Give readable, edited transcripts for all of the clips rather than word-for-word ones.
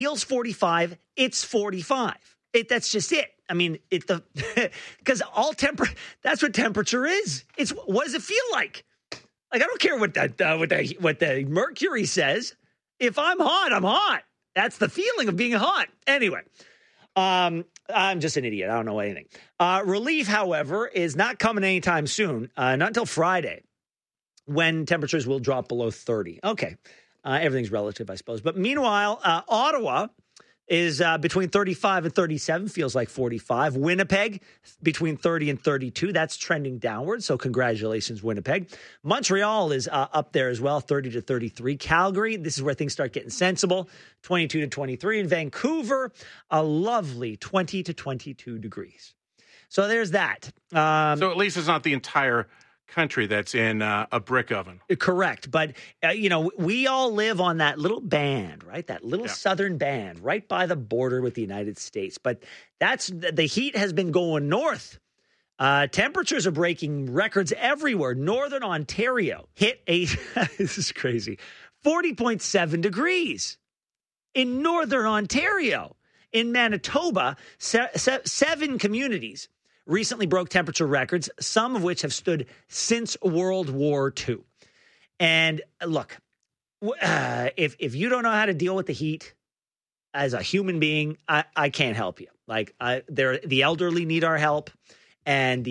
feels 45, it's 45. That's just it. I mean, because that's what temperature is. It's what does it feel like? Like I don't care what the mercury says. If I'm hot, I'm hot. That's the feeling of being hot. Anyway, I'm just an idiot. I don't know anything. Relief, however, is not coming anytime soon. Not until Friday, when temperatures will drop below 30. Okay, everything's relative, I suppose. But meanwhile, Ottawa is between 35 and 37, feels like 45. Winnipeg, between 30 and 32. That's trending downward, so congratulations, Winnipeg. Montreal is up there as well, 30 to 33. Calgary, this is where things start getting sensible, 22 to 23. And Vancouver, a lovely 20 to 22 degrees. So there's that. So at least it's not the entire country that's in a brick oven. Correct. But, we all live on that little band, right? That little southern band right by the border with the United States. But the heat has been going north. Temperatures are breaking records everywhere. Northern Ontario hit this is crazy, 40.7 degrees in Northern Ontario. In Manitoba, 7 communities recently broke temperature records, some of which have stood since World War II. And look, if you don't know how to deal with the heat as a human being, I can't help you. Like the elderly need our help, and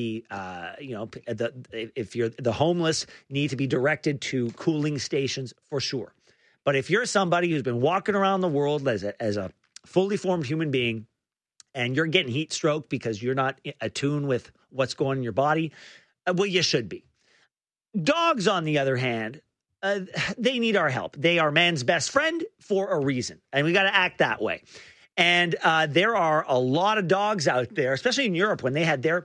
if you're the homeless need to be directed to cooling stations for sure. But if you're somebody who's been walking around the world as a fully formed human being, and you're getting heat stroke because you're not attuned with what's going on in your body, well, you should be. Dogs, on the other hand, they need our help. They are man's best friend for a reason, and we got to act that way. And there are a lot of dogs out there, especially in Europe, when they had their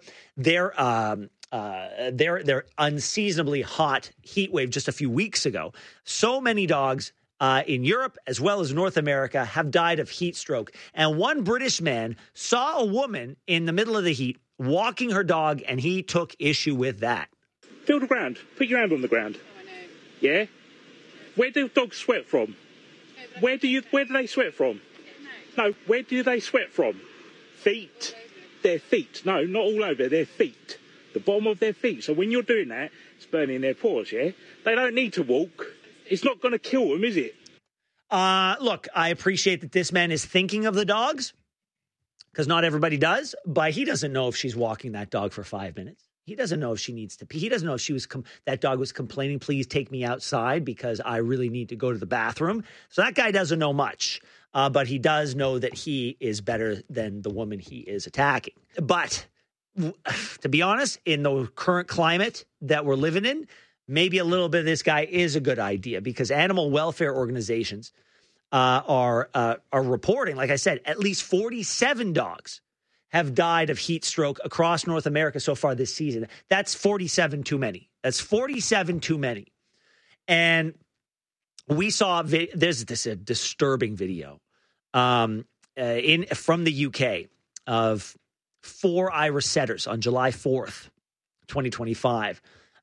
unseasonably hot heat wave just a few weeks ago. So many dogs in Europe, as well as North America, have died of heat stroke. And one British man saw a woman in the middle of the heat walking her dog, and he took issue with that. Feel the ground. Put your hand on the ground. Oh, I know. Yeah? Where do dogs sweat from? No, Where do they sweat from? No, where do they sweat from? Feet. Their feet. No, not all over. Their feet. The bottom of their feet. So when you're doing that, it's burning their paws, yeah? They don't need to walk. It's not going to kill them, is it? Look, I appreciate that this man is thinking of the dogs, because not everybody does, but he doesn't know if she's walking that dog for 5 minutes. He doesn't know if she needs to pee. He doesn't know if that dog was complaining, please take me outside because I really need to go to the bathroom. So that guy doesn't know much, but he does know that he is better than the woman he is attacking. But to be honest, in the current climate that we're living in, maybe a little bit of this guy is a good idea, because animal welfare organizations are reporting, like I said, at least 47 dogs have died of heat stroke across North America so far this season. That's 47 too many. That's 47 too many. And we saw there's a disturbing video from the UK of 4 Irish setters on July 4th, 2025.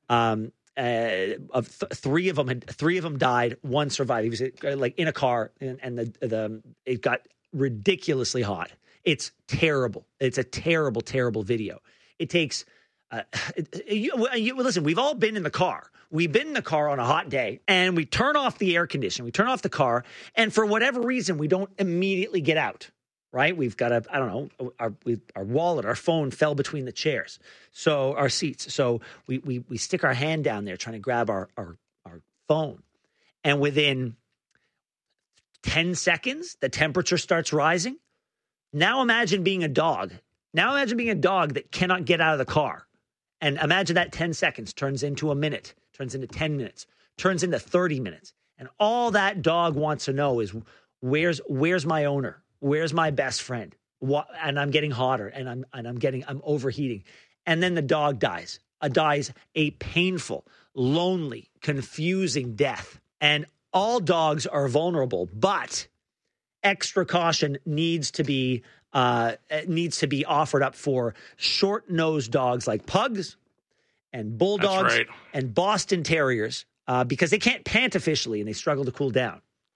Three of them died. One survived. He was like in a car, and it got ridiculously hot. It's terrible. It's a terrible, terrible video. It takes. Listen, we've all been in the car. We've been in the car on a hot day, and we turn off the air conditioning. We turn off the car, and for whatever reason, we don't immediately get out. Right? We've got our wallet, our phone fell between the chairs, so our seats. So we stick our hand down there trying to grab our phone, and within 10 seconds, the temperature starts rising. Now imagine being a dog. Now imagine being a dog that cannot get out of the car, and imagine that 10 seconds turns into a minute, turns into 10 minutes, turns into 30 minutes, and all that dog wants to know is where's my owner. Where's my best friend? And I'm getting hotter, and I'm overheating. And then the dog dies. Dies a painful, lonely, confusing death. And all dogs are vulnerable, but extra caution needs to be offered up for short-nosed dogs like pugs and bulldogs and Boston Terriers, because they can't pant officially and they struggle to cool down.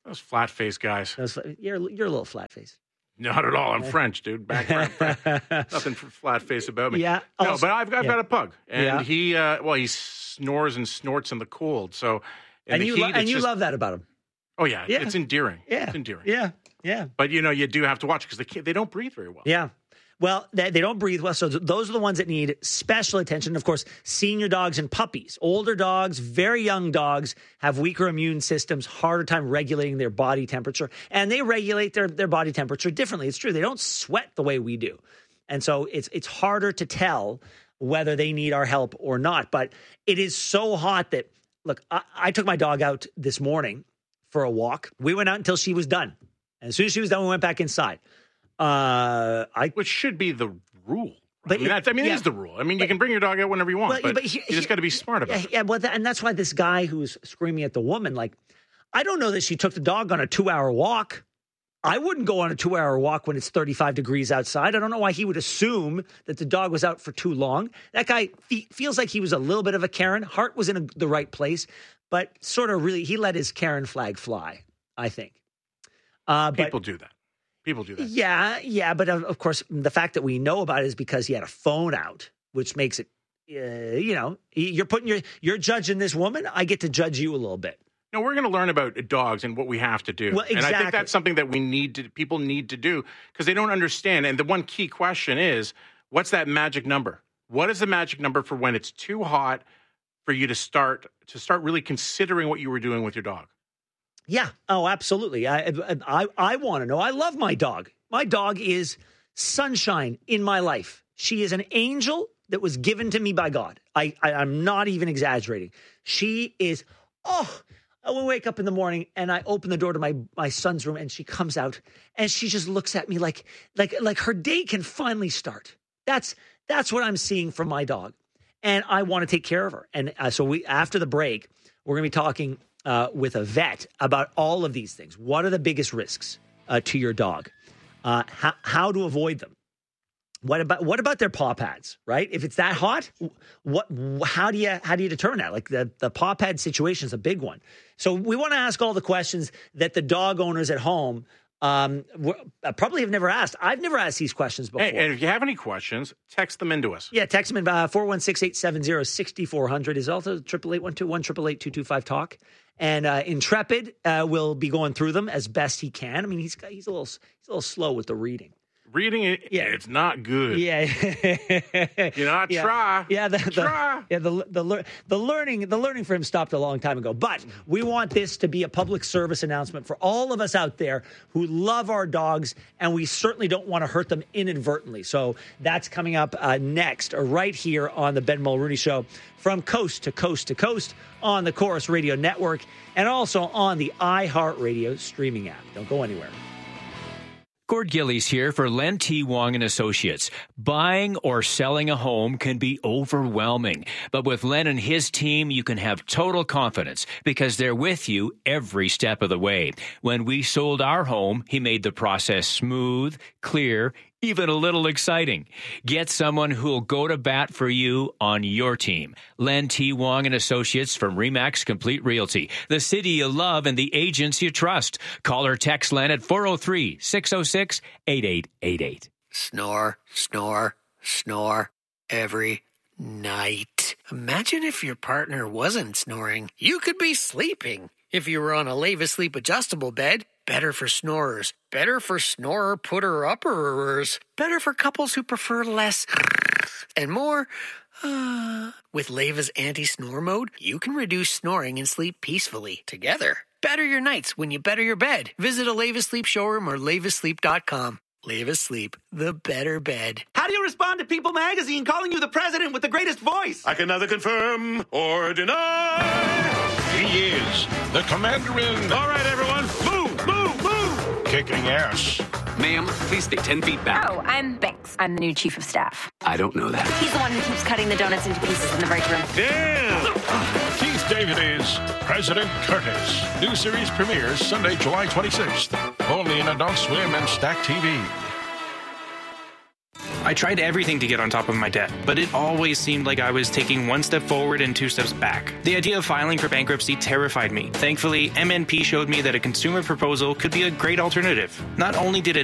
Those flat-faced guys. You're a little flat-faced. Not at all. I'm French, dude. Background. Nothing flat-faced about me. Yeah. No, Also, but I've got a pug. And Yeah. he snores and snorts in the cold. So, And you love that about him. Oh, yeah. Yeah. It's endearing. Yeah. It's endearing. Yeah. But, you do have to watch it because they don't breathe very well. Yeah. Well, they don't breathe well. So those are the ones that need special attention. Of course, senior dogs and puppies. Older dogs, very young dogs have weaker immune systems, harder time regulating their body temperature. And they regulate their body temperature differently. It's true. They don't sweat the way we do. And so it's harder to tell whether they need our help or not. But it is so hot that, look, I took my dog out this morning for a walk. We went out until she was done. And as soon as she was done, we went back inside. Which should be the rule. But it is the rule. You can bring your dog out whenever you want, but you just got to be smart about it. Yeah, and that's why this guy who was screaming at the woman, I don't know that she took the dog on a 2-hour walk. I wouldn't go on a 2-hour walk when it's 35 degrees outside. I don't know why he would assume that the dog was out for too long. That guy feels like he was a little bit of a Karen. Heart was in the right place, but sort of really, he let his Karen flag fly, I think. People do that. Yeah, but of course, the fact that we know about it is because he had a phone out, which makes it, you're judging this woman. I get to judge you a little bit. No, we're going to learn about dogs and what we have to do. Well, exactly. And I think that's something that people need to do because they don't understand. And the one key question is, what's that magic number? What is the magic number for when it's too hot for you to start really considering what you were doing with your dog? Yeah. Oh, absolutely. I want to know. I love my dog. My dog is sunshine in my life. She is an angel that was given to me by God. I'm not even exaggerating. She is, I will wake up in the morning and I open the door to my son's room and she comes out and she just looks at me like her day can finally start. That's what I'm seeing from my dog. And I want to take care of her. And so after the break, we're going to be talking with a vet about all of these things. What are the biggest risks to your dog? How to avoid them? What about their paw pads? Right? If it's that hot, how do you determine that? Like the paw pad situation is a big one. So we want to ask all the questions that the dog owners at home probably have never asked. I've never asked these questions before. Hey, and if you have any questions, text them into us. Yeah, text them in 416-870-6400 is also 888-121-888-225-TALK. And Intrepid will be going through them as best he can. He's a little slow with the reading. Reading it, it's not good. Yeah, try. Yeah, try. The learning for him stopped a long time ago. But we want this to be a public service announcement for all of us out there who love our dogs, and we certainly don't want to hurt them inadvertently. So that's coming up next, right here on the Ben Mulrooney Show, from coast to coast to coast on the Chorus Radio Network, and also on the iHeartRadio streaming app. Don't go anywhere. Gord Gillies here for Len T. Wong and Associates. Buying or selling a home can be overwhelming, but with Len and his team, you can have total confidence because they're with you every step of the way. When we sold our home, he made the process smooth, clear, even a little exciting. Get someone who'll go to bat for you on your team. Len T. Wong and Associates from RE/MAX Complete Realty. The city you love and the agents you trust. Call or text Len at 403-606-8888. Snore, snore, snore every night. Imagine if your partner wasn't snoring. You could be sleeping. If you were on a Leva Sleep adjustable bed, better for snorers. Better for snorer putter-upperers. Better for couples who prefer less and more. With Leva's anti-snore mode, you can reduce snoring and sleep peacefully together. Better your nights when you better your bed. Visit a Leva Sleep showroom or levasleep.com. Leva Sleep, the better bed. How do you respond to People Magazine calling you the president with the greatest voice? I can neither confirm or deny. He is the commander-in. All right, everyone, move, move, move. Kicking ass. Ma'am, please stay 10 feet back. Oh, I'm Banks. I'm the new chief of staff. I don't know that. He's the one who keeps cutting the donuts into pieces in the break room. Damn! Keith David is President Curtis. New series premieres Sunday, July 26th. Only in Adult Swim and Stack TV. I tried everything to get on top of my debt, but it always seemed like I was taking one step forward and two steps back. The idea of filing for bankruptcy terrified me. Thankfully, MNP showed me that a consumer proposal could be a great alternative. Not only did it